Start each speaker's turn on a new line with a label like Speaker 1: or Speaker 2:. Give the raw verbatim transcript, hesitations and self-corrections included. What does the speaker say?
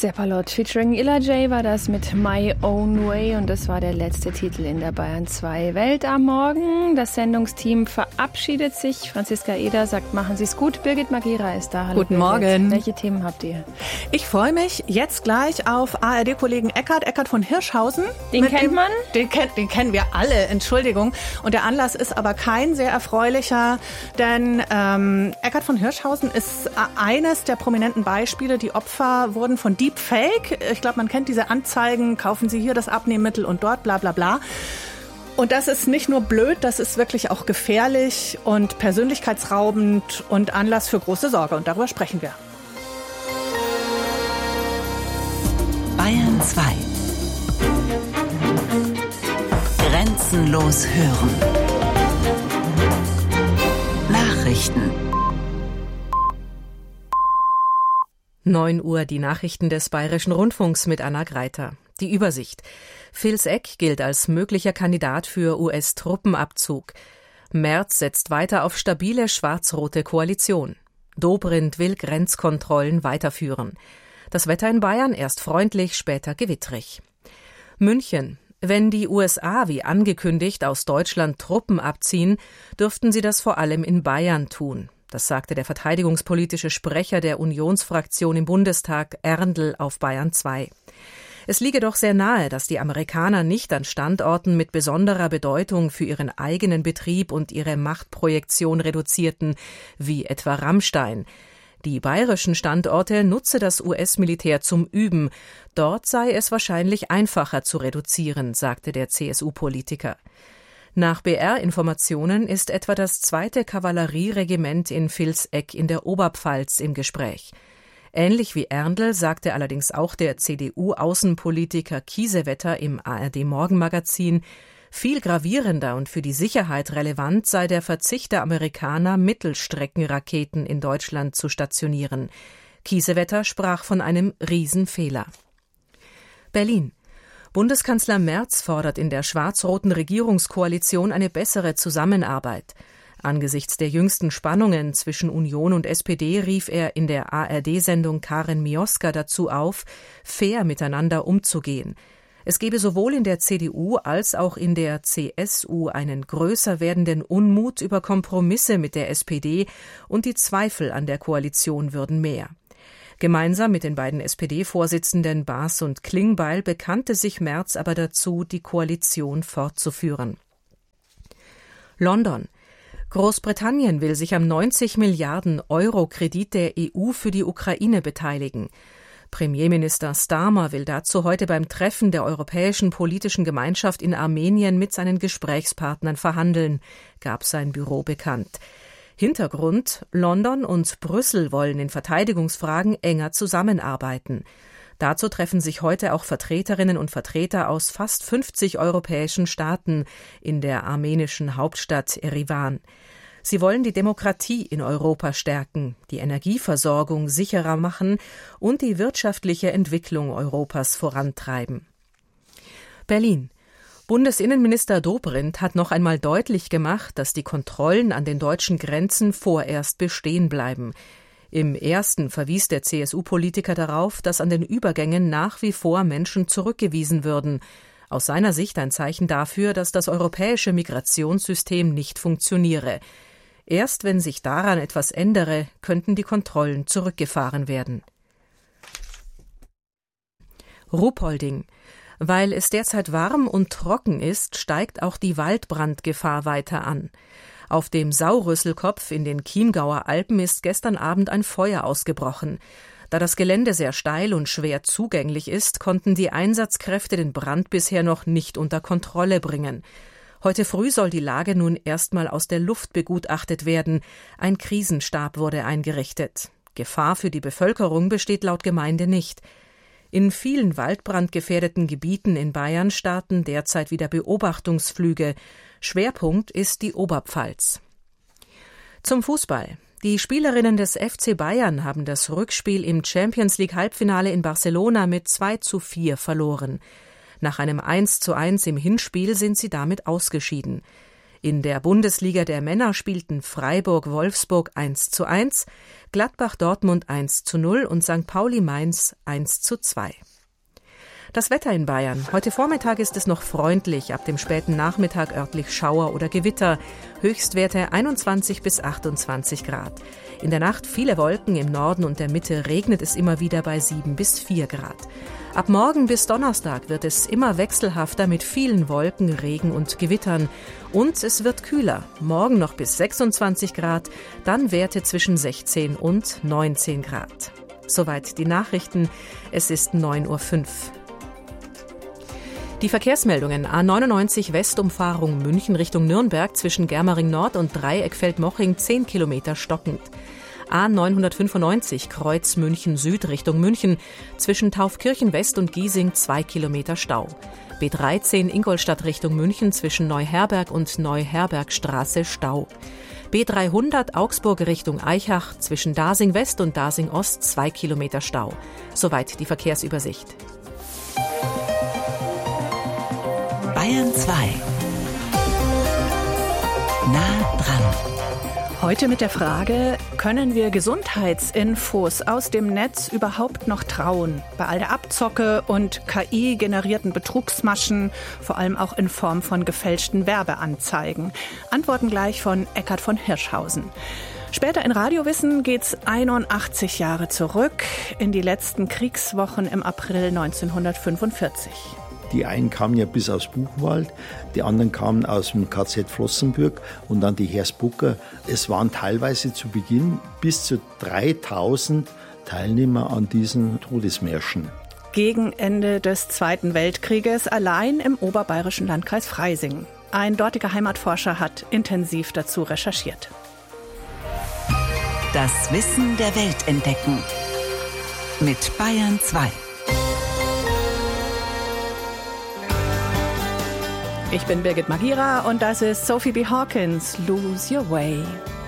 Speaker 1: Seppalot featuring Illa J war das mit My Own Way und das war der letzte Titel in der Bayern zwei Welt am Morgen. Das Sendungsteam verabschiedet sich. Franziska Eder sagt, machen Sie es gut. Birgit Magira ist da.
Speaker 2: Hallo, Guten Birgit. Morgen.
Speaker 1: Welche Themen habt ihr?
Speaker 2: Ich freue mich jetzt gleich auf A R D-Kollegen Eckart, Eckart von Hirschhausen.
Speaker 1: Den kennt
Speaker 2: dem,
Speaker 1: man?
Speaker 2: Den, kennt, den kennen wir alle, Entschuldigung. Und der Anlass ist aber kein sehr erfreulicher, denn ähm, Eckart von Hirschhausen ist eines der prominenten Beispiele. Die Opfer wurden von Deepfake. Ich glaube, man kennt diese Anzeigen, kaufen Sie hier das Abnehmmittel und dort, bla bla bla. Und das ist nicht nur blöd, das ist wirklich auch gefährlich und persönlichkeitsraubend und Anlass für große Sorge. Und darüber sprechen wir.
Speaker 3: Bayern zwei. Grenzenlos hören. Nachrichten.
Speaker 4: neun Uhr, die Nachrichten des Bayerischen Rundfunks mit Anna Greiter. Die Übersicht. Vilseck gilt als möglicher Kandidat für U S-Truppenabzug. Merz setzt weiter auf stabile schwarz-rote Koalition. Dobrindt will Grenzkontrollen weiterführen. Das Wetter in Bayern erst freundlich, später gewittrig. München. Wenn die U S A wie angekündigt aus Deutschland Truppen abziehen, dürften sie das vor allem in Bayern tun. Das sagte der verteidigungspolitische Sprecher der Unionsfraktion im Bundestag, Erndl, auf Bayern zwei. Es liege doch sehr nahe, dass die Amerikaner nicht an Standorten mit besonderer Bedeutung für ihren eigenen Betrieb und ihre Machtprojektion reduzierten, wie etwa Ramstein. Die bayerischen Standorte nutze das U S-Militär zum Üben. Dort sei es wahrscheinlich einfacher zu reduzieren, sagte der C S U-Politiker. Nach B R-Informationen ist etwa das zweite Kavallerieregiment in Vilseck in der Oberpfalz im Gespräch. Ähnlich wie Erndl sagte allerdings auch der C D U-Außenpolitiker Kiesewetter im A R D-Morgenmagazin, viel gravierender und für die Sicherheit relevant sei der Verzicht der Amerikaner, Mittelstreckenraketen in Deutschland zu stationieren. Kiesewetter sprach von einem Riesenfehler. Berlin. Bundeskanzler Merz fordert in der schwarz-roten Regierungskoalition eine bessere Zusammenarbeit. Angesichts der jüngsten Spannungen zwischen Union und S P D rief er in der A R D-Sendung Karin Mioska dazu auf, fair miteinander umzugehen. Es gebe sowohl in der C D U als auch in der C S U einen größer werdenden Unmut über Kompromisse mit der S P D und die Zweifel an der Koalition würden mehr. Gemeinsam mit den beiden S P D-Vorsitzenden Baas und Klingbeil bekannte sich Merz aber dazu, die Koalition fortzuführen. London. Großbritannien will sich am neunzig Milliarden Euro Kredit der E U für die Ukraine beteiligen. Premierminister Starmer will dazu heute beim Treffen der Europäischen Politischen Gemeinschaft in Armenien mit seinen Gesprächspartnern verhandeln, gab sein Büro bekannt. Hintergrund: London und Brüssel wollen in Verteidigungsfragen enger zusammenarbeiten. Dazu treffen sich heute auch Vertreterinnen und Vertreter aus fast fünfzig europäischen Staaten in der armenischen Hauptstadt Erivan. Sie wollen die Demokratie in Europa stärken, die Energieversorgung sicherer machen und die wirtschaftliche Entwicklung Europas vorantreiben. Berlin. Bundesinnenminister Dobrindt hat noch einmal deutlich gemacht, dass die Kontrollen an den deutschen Grenzen vorerst bestehen bleiben. Im ersten verwies der C S U-Politiker darauf, dass an den Übergängen nach wie vor Menschen zurückgewiesen würden. Aus seiner Sicht ein Zeichen dafür, dass das europäische Migrationssystem nicht funktioniere. Erst wenn sich daran etwas ändere, könnten die Kontrollen zurückgefahren werden. Ruhpolding. Weil es derzeit warm und trocken ist, steigt auch die Waldbrandgefahr weiter an. Auf dem Saurüsselkopf in den Chiemgauer Alpen ist gestern Abend ein Feuer ausgebrochen. Da das Gelände sehr steil und schwer zugänglich ist, konnten die Einsatzkräfte den Brand bisher noch nicht unter Kontrolle bringen. Heute früh soll die Lage nun erstmal aus der Luft begutachtet werden. Ein Krisenstab wurde eingerichtet. Gefahr für die Bevölkerung besteht laut Gemeinde nicht. In vielen waldbrandgefährdeten Gebieten in Bayern starten derzeit wieder Beobachtungsflüge. Schwerpunkt ist die Oberpfalz. Zum Fußball. Die Spielerinnen des F C Bayern haben das Rückspiel im Champions-League-Halbfinale in Barcelona mit zwei zu vier verloren. Nach einem eins zu eins im Hinspiel sind sie damit ausgeschieden. In der Bundesliga der Männer spielten Freiburg-Wolfsburg eins zu eins, Gladbach-Dortmund eins zu null und Sankt Pauli-Mainz eins zu zwei. Das Wetter in Bayern. Heute Vormittag ist es noch freundlich, ab dem späten Nachmittag örtlich Schauer oder Gewitter. Höchstwerte einundzwanzig bis achtundzwanzig Grad. In der Nacht viele Wolken, im Norden und der Mitte regnet es immer wieder bei sieben bis vier Grad. Ab morgen bis Donnerstag wird es immer wechselhafter mit vielen Wolken, Regen und Gewittern. Und es wird kühler. Morgen noch bis sechsundzwanzig Grad, dann Werte zwischen sechzehn und neunzehn Grad. Soweit die Nachrichten. Es ist neun Uhr fünf. Die Verkehrsmeldungen: A neunundneunzig Westumfahrung München Richtung Nürnberg zwischen Germering Nord und Dreieckfeld-Moching zehn Kilometer stockend. A neunhundertfünfundneunzig Kreuz München Süd Richtung München zwischen Taufkirchen West und Giesing zwei Kilometer Stau. B dreizehn Ingolstadt Richtung München zwischen Neuherberg und Neuherbergstraße Stau. B dreihundert Augsburg Richtung Aichach zwischen Dasing West und Dasing Ost zwei Kilometer Stau. Soweit die Verkehrsübersicht.
Speaker 3: Bayern zwei. Nah dran.
Speaker 2: Heute mit der Frage, können wir Gesundheitsinfos aus dem Netz überhaupt noch trauen? Bei all der Abzocke und K I-generierten Betrugsmaschen, vor allem auch in Form von gefälschten Werbeanzeigen. Antworten gleich von Eckhard von Hirschhausen. Später in Radiowissen geht's einundachtzig Jahre zurück, in die letzten Kriegswochen im April neunzehnhundertfünfundvierzig.
Speaker 5: Die einen kamen ja bis aus Buchenwald, die anderen kamen aus dem K Z Flossenbürg und dann die Hersbrucker. Es waren teilweise zu Beginn bis zu dreitausend Teilnehmer an diesen Todesmärschen.
Speaker 2: Gegen Ende des Zweiten Weltkrieges allein im oberbayerischen Landkreis Freising. Ein dortiger Heimatforscher hat intensiv dazu recherchiert.
Speaker 3: Das Wissen der Welt entdecken. Mit Bayern zwei.
Speaker 2: Ich bin Birgit Magira und das ist Sophie B. Hawkins, Lose Your Way.